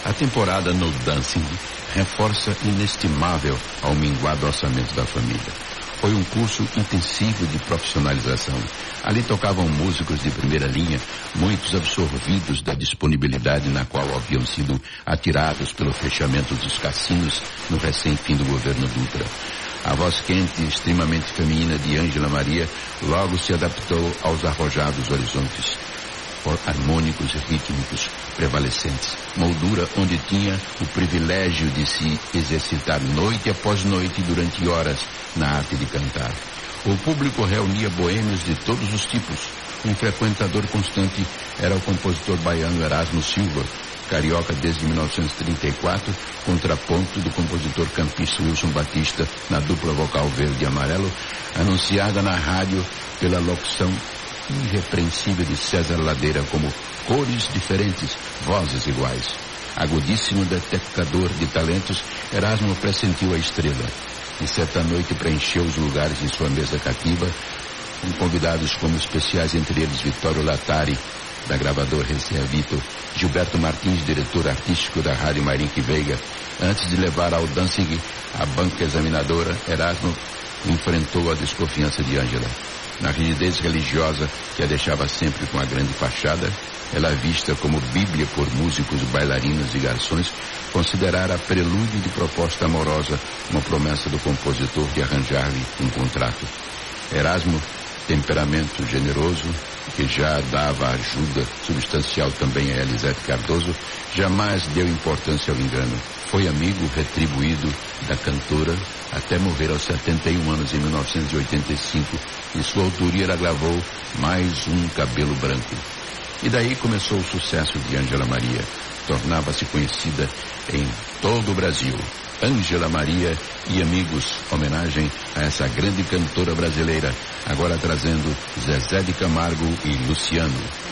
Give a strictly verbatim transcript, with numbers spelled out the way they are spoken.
A temporada no Dancing reforça inestimável ao minguado orçamento da família. Foi um curso intensivo de profissionalização. Ali tocavam músicos de primeira linha, muitos absorvidos da disponibilidade na qual haviam sido atirados pelo fechamento dos cassinos no recém-fim do governo Dutra. A voz quente e extremamente feminina de Ângela Maria logo se adaptou aos arrojados horizontes harmônicos e rítmicos prevalecentes, moldura onde tinha o privilégio de se exercitar noite após noite durante horas na arte de cantar. O público reunia boêmios de todos os tipos. Um frequentador constante era o compositor baiano Erasmo Silva, carioca desde mil novecentos e trinta e quatro, contraponto do compositor campista Wilson Batista na dupla vocal verde e amarelo, anunciada na rádio pela locução irrepreensível de César Ladeira como cores diferentes, vozes iguais. Agudíssimo detectador de talentos, Erasmo pressentiu a estrela. E certa noite preencheu os lugares em sua mesa cativa, com convidados como especiais, entre eles Vittorio Latari, da gravadora Reserva Vitor, Gilberto Martins, diretor artístico da Rádio Marinque Veiga. Antes de levar ao Danzig a banca examinadora, Erasmo enfrentou a desconfiança de Ângela. Na rigidez religiosa que a deixava sempre com a grande fachada, ela vista como bíblia por músicos, bailarinos e garçons, considerara prelúdio de proposta amorosa uma promessa do compositor de arranjar-lhe um contrato. Erasmo, temperamento generoso, que já dava ajuda substancial também a Elisete Cardoso, jamais deu importância ao engano. Foi amigo retribuído da cantora até morrer aos setenta e um anos em mil novecentos e oitenta e cinco, e sua autoria gravou Mais um Cabelo Branco. E daí começou o sucesso de Ângela Maria. Tornava-se conhecida em todo o Brasil. Ângela Maria e Amigos, homenagem a essa grande cantora brasileira, agora trazendo Zezé de Camargo e Luciano.